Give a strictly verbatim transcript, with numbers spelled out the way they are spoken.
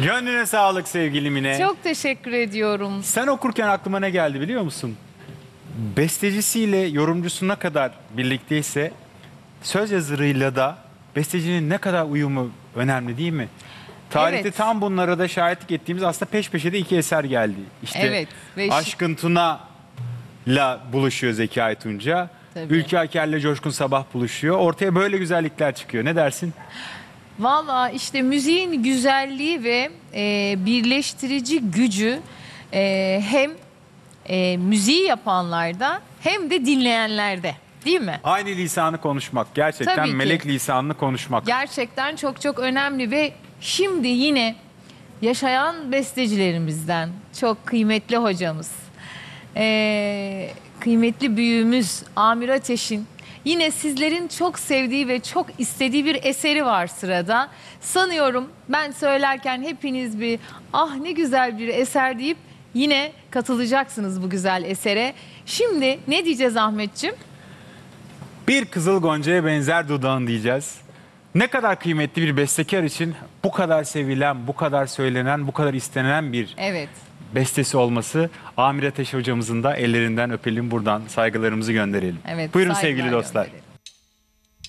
Gönlüne sağlık sevgili Mine. Çok teşekkür ediyorum. Sen okurken aklıma ne geldi biliyor musun? Bestecisiyle yorumcusuna kadar birlikteyse söz yazarıyla da bestecinin ne kadar uyumu önemli değil mi? Tarihte Evet. tam bunlara da şahitlik ettiğimiz aslında peş peşe de iki eser geldi. İşte Evet, ve- Aşkın Tuna'la buluşuyor Zeki Aytunca. Tabii. Ülke Aker'le Coşkun Sabah buluşuyor. Ortaya böyle güzellikler çıkıyor. Ne dersin? Valla işte müziğin güzelliği ve e, birleştirici gücü e, hem e, müziği yapanlarda hem de dinleyenlerde, değil mi? Aynı lisanı konuşmak. Gerçekten Tabii ki. melek lisanını konuşmak. Gerçekten çok çok önemli ve şimdi yine yaşayan bestecilerimizden çok kıymetli hocamız, e, kıymetli büyüğümüz Amir Ateş'in yine sizlerin çok sevdiği ve çok istediği bir eseri var sırada. Sanıyorum ben söylerken hepiniz bir ah ne güzel bir eser deyip yine katılacaksınız bu güzel esere. Şimdi ne diyeceğiz Ahmetciğim? Bir kızıl goncaya benzer dudağın diyeceğiz. Ne kadar kıymetli bir bestekar için bu kadar sevilen, bu kadar söylenen, bu kadar istenen bir Evet. bestesi olması. Amir Ateş hocamızın da ellerinden öpelim, buradan saygılarımızı gönderelim. Evet, Buyurun saygılar sevgili dostlar. gönderelim.